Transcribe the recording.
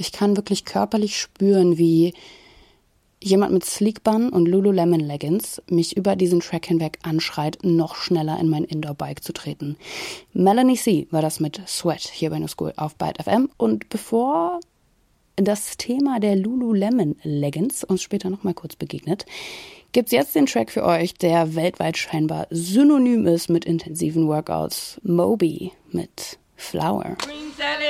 Ich kann wirklich körperlich spüren, wie jemand mit Sleek Bun und Lululemon Leggings mich über diesen Track hinweg anschreit, noch schneller in mein Indoor-Bike zu treten. Melanie C. war das mit Sweat hier bei New School auf Byte FM. Und bevor das Thema der Lululemon Leggings uns später nochmal kurz begegnet, gibt's jetzt den Track für euch, der weltweit scheinbar synonym ist mit intensiven Workouts. Moby mit Flower.